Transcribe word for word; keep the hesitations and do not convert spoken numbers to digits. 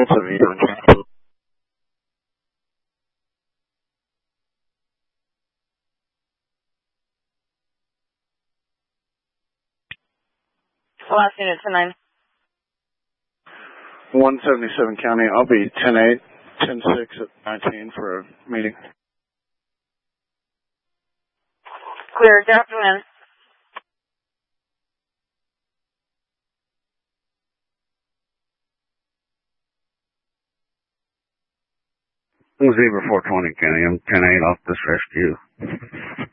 seventy-seven County. Last unit, ten nine. one seventy-seven County, I'll be ten eight, ten six at nineteen for a meeting. Clear, get up to in. Zebra four twenty County, I'm ten eight off this rescue.